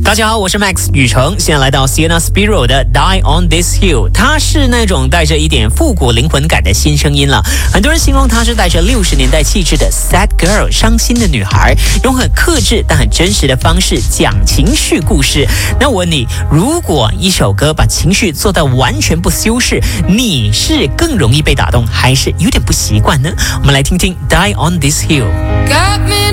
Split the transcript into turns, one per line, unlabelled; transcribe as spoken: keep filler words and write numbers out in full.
大家好，我是 Max 宇成，现在来到 Sienna Spiro 的 Die on This Hill。它是那种带着一点复古灵魂感的新声音了。很多人形容它是带着六十年代气质的 Sad Girl 伤心的女孩，用很克制但很真实的方式讲情绪故事。那我问你，如果一首歌把情绪做到完全不修饰，你是更容易被打动，还是有点不习惯呢？我们来听听 Die on This Hill。